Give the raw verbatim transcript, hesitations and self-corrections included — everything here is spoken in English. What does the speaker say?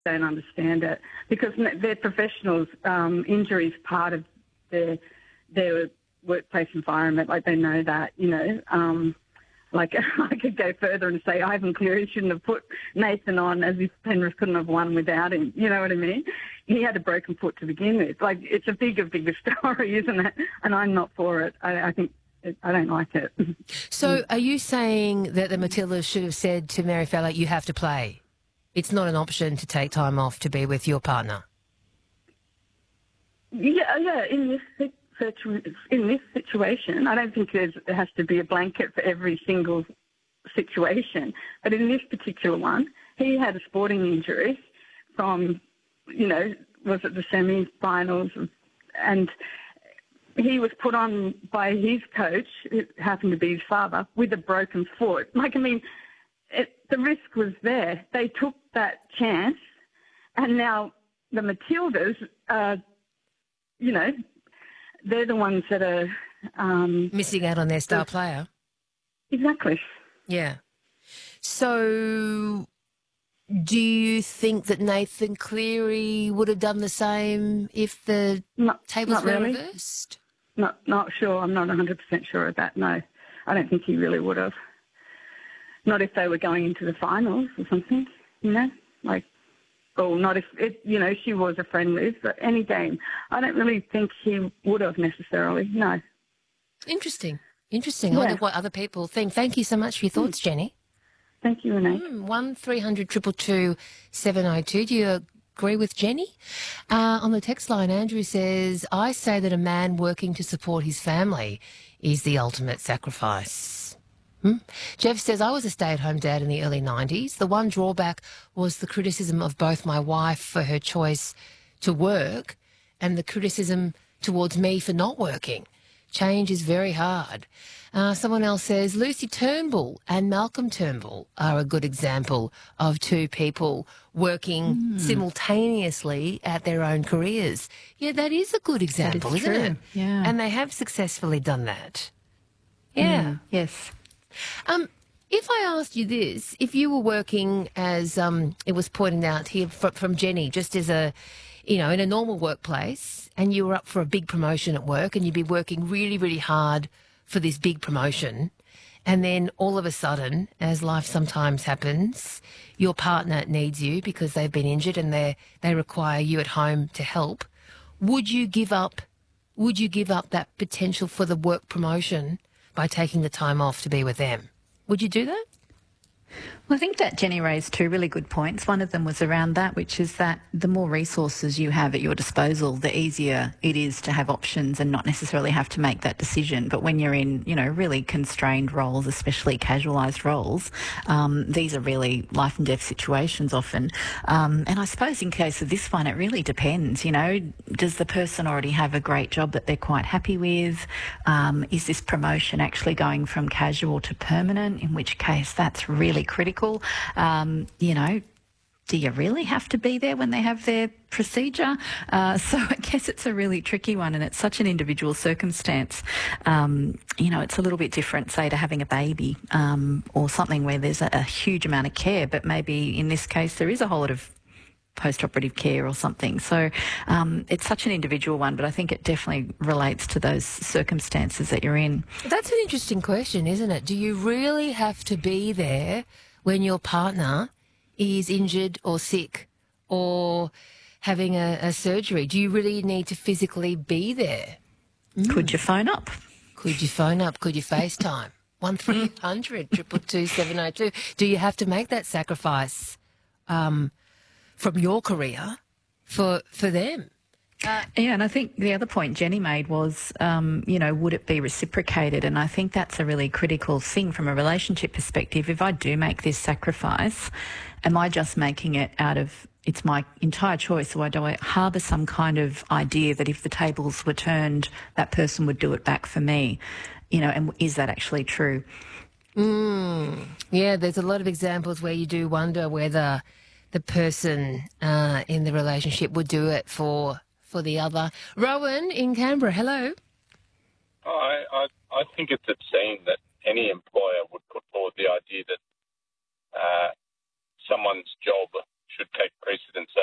don't understand it because they're professionals. Um, injury is part of their their workplace environment. Like they know that, you know. Um, like I could go further and say Ivan Cleary shouldn't have put Nathan on as if Penrith couldn't have won without him. You know what I mean? He had a broken foot to begin with. Like it's a bigger, bigger story, isn't it? And I'm not for it. I, I think it, I don't like it. So are you saying that the Matildas should have said to Mary Fowler, you have to play? It's not an option to take time off to be with your partner? Yeah, yeah. In this in this situation, I don't think there's, there has to be a blanket for every single situation. But in this particular one, he had a sporting injury from, you know, was it the semi-finals, and he was put on by his coach, who happened to be his father, with a broken foot. Like, I mean, it, the risk was there. They took that chance, and now the Matildas, uh, you know, they're the ones that are... Um, missing out on their star player. Exactly. Yeah. So do you think that Nathan Cleary would have done the same if the not, tables not were really. reversed? Not, not sure. I'm not one hundred percent sure of that, no. I don't think he really would have. Not if they were going into the finals or something, you know, like... Or not if, it, you know, she was a friend with, but any game. I don't really think he would have necessarily, no. Interesting. Interesting. Yeah. I wonder what other people think. Thank you so much for your thoughts, mm. Jenny. Thank you, Renee. Mm, one three hundred two two two seven oh two. Do you agree with Jenny? Uh, on the text line, Andrew says, I say that a man working to support his family is the ultimate sacrifice. Hmm? Jeff says, I was a stay-at-home dad in the early nineties. The one drawback was the criticism of both my wife for her choice to work and the criticism towards me for not working. Change is very hard. Uh, someone else says, Lucy Turnbull and Malcolm Turnbull are a good example of two people working mm. simultaneously at their own careers. Yeah, that is a good example, that is isn't true. it? Yeah. And they have successfully done that. Yeah. Mm, yes. Um, if I asked you this, if you were working as um, it was pointed out here from, from Jenny, just as a, you know, in a normal workplace, and you were up for a big promotion at work and you'd be working really, really hard for this big promotion, and then all of a sudden, as life sometimes happens, your partner needs you because they've been injured and they they require you at home to help, would you give up, would you give up that potential for the work promotion by taking the time off to be with them? Would you do that? Well, I think that Jenny raised two really good points. One of them was around that, which is that the more resources you have at your disposal, the easier it is to have options and not necessarily have to make that decision. But when you're in, you know, really constrained roles, especially casualised roles, um, these are really life and death situations often. Um, and I suppose in case of this one, it really depends, you know, does the person already have a great job that they're quite happy with? Um, is this promotion actually going from casual to permanent, in which case that's really critical. Um, you know, do you really have to be there when they have their procedure? Uh, so I guess it's a really tricky one, and it's such an individual circumstance. Um, you know, it's a little bit different, say, to having a baby um, or something where there's a, a huge amount of care, but maybe in this case there is a whole lot of post-operative care or something. So um, it's such an individual one, but I think it definitely relates to those circumstances that you're in. That's an interesting question, isn't it? Do you really have to be there when your partner is injured or sick or having a, a surgery? Do you really need to physically be there? Mm. Could you phone up? Could you phone up? Could you FaceTime? one three hundred two two two seven oh two. Do you have to make that sacrifice um, from your career for for them? Uh, yeah, and I think the other point Jenny made was, um, you know, would it be reciprocated? And I think that's a really critical thing from a relationship perspective. If I do make this sacrifice, am I just making it out of, it's my entire choice, or do I harbour some kind of idea that if the tables were turned, that person would do it back for me? You know, and is that actually true? Mm, yeah, there's a lot of examples where you do wonder whether the person uh, in the relationship would do it for... for the other. Rowan in Canberra, hello. I, I I think it's obscene that any employer would put forward the idea that uh, someone's job should take precedence